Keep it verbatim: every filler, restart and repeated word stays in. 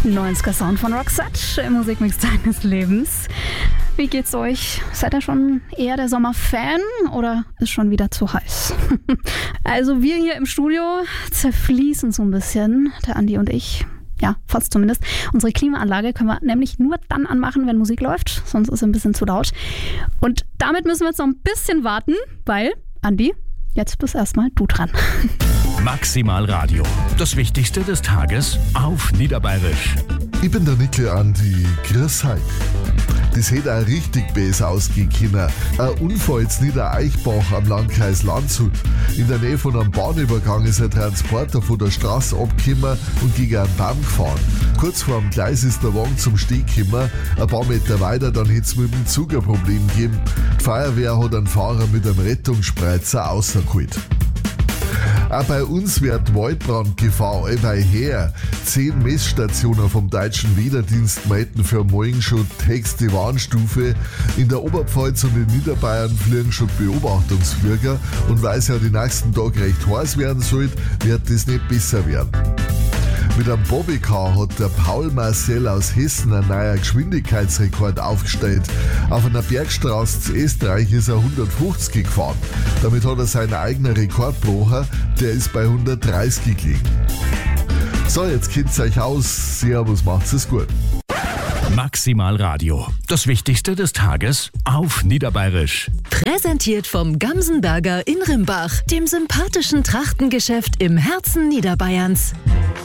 neunziger Sound von Roxette im Musikmix deines Lebens. Wie geht's euch? Seid ihr schon eher der Sommerfan oder ist schon wieder zu heiß? Also wir hier im Studio zerfließen so ein bisschen, der Andi und ich. Ja, fast zumindest. Unsere Klimaanlage können wir nämlich nur dann anmachen, wenn Musik läuft, sonst ist es ein bisschen zu laut. Und damit müssen wir jetzt noch ein bisschen warten, weil, Andi, jetzt bist erstmal du dran. Maximal Radio. Das Wichtigste des Tages auf Niederbayerisch. Ich bin der Nickel Andi. Grüß euch. Das hätte auch richtig besser ausgehen können. Ein Unfall jetzt nieder Eichbach am Landkreis Landshut. In der Nähe von einem Bahnübergang ist ein Transporter von der Straße abgekommen und gegen einen Baum gefahren. Kurz vor dem Gleis ist der Wagen zum Stehen gekommen. Ein paar Meter weiter, dann hätte es mit dem Zug ein Problem gegeben. Die Feuerwehr hat einen Fahrer mit einem Rettungsspreizer rausgeholt. Auch bei uns wird Waldbrandgefahr allweil her. Zehn Messstationen vom Deutschen Wetterdienst melden für morgen schon höchste Warnstufe. In der Oberpfalz und in Niederbayern fliegen schon Beobachtungsflieger. Und weil es ja die nächsten Tage recht heiß werden soll, wird das nicht besser werden. Mit einem Bobbycar hat der Paul Marcel aus Hessen einen neuen Geschwindigkeitsrekord aufgestellt. Auf einer Bergstraße zu Österreich ist er hundertfünfzig gefahren. Damit hat er seinen eigenen Rekord gebrochen, der ist bei hundertdreißig gelegen. So, jetzt kennt's euch aus. Servus, macht's es gut. Maximal Radio. Das Wichtigste des Tages auf Niederbayerisch. Präsentiert vom Gamsenberger in Rimbach, dem sympathischen Trachtengeschäft im Herzen Niederbayerns.